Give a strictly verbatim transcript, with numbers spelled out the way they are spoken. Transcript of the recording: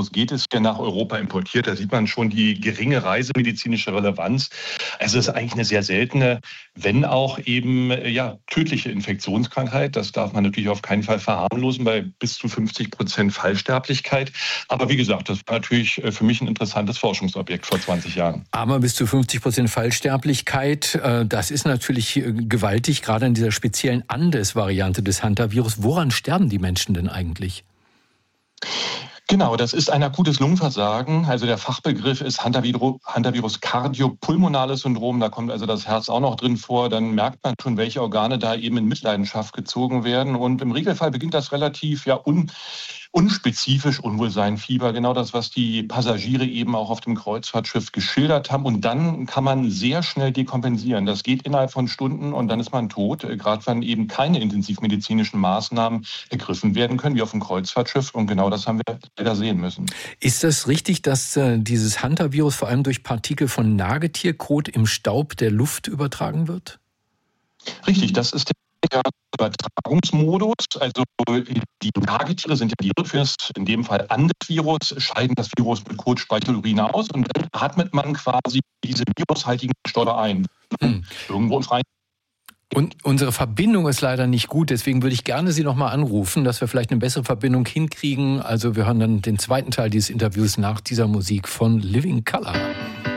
Hantavirus geht, ist ja nach Europa importiert. Da sieht man schon die geringe reisemedizinische Relevanz. Also es ist eigentlich eine sehr seltene, wenn auch eben ja, tödliche Infektionskrankheit. Das darf man natürlich auf keinen Fall verharmlosen, bei bis zu fünfzig Prozent Fallsterblichkeit. Aber wie gesagt, das war natürlich für mich ein interessantes Forschungsobjekt vor zwanzig Jahren. Aber bis zu fünfzig Prozent Fallsterblichkeit, das ist natürlich gewaltig, gerade in dieser speziellen Andes-Variante des Hantavirus. Woran sterben die Menschen denn eigentlich? Genau, das ist ein akutes Lungenversagen. Also der Fachbegriff ist Hantavirus, Hantavirus kardiopulmonales Syndrom. Da kommt also das Herz auch noch drin vor. Dann merkt man schon, welche Organe da eben in Mitleidenschaft gezogen werden. Und im Regelfall beginnt das relativ ja un unspezifisch, Unwohlsein, Fieber, genau das, was die Passagiere eben auch auf dem Kreuzfahrtschiff geschildert haben. Und dann kann man sehr schnell dekompensieren. Das geht innerhalb von Stunden und dann ist man tot, gerade wenn eben keine intensivmedizinischen Maßnahmen ergriffen werden können, wie auf dem Kreuzfahrtschiff. Und genau das haben wir leider sehen müssen. Ist das richtig, dass äh, dieses Hantavirus vor allem durch Partikel von Nagetierkot im Staub der Luft übertragen wird? Richtig, das ist der Übertragungsmodus. Also die Nagetiere sind ja die Hirnfirs, in dem Fall Andes-Virus, scheiden das Virus mit Kot, Speichel, Urin aus und dann atmet man quasi diese virushaltigen Stoffe ein. Hm. Irgendwo im Freien. Und unsere Verbindung ist leider nicht gut, deswegen würde ich gerne Sie nochmal anrufen, dass wir vielleicht eine bessere Verbindung hinkriegen. Also wir hören dann den zweiten Teil dieses Interviews nach dieser Musik von Living Colour.